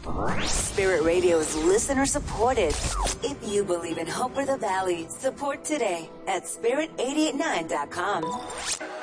Spirit Radio is listener supported. If you believe in Hope for the Valley, support today at spirit889.com.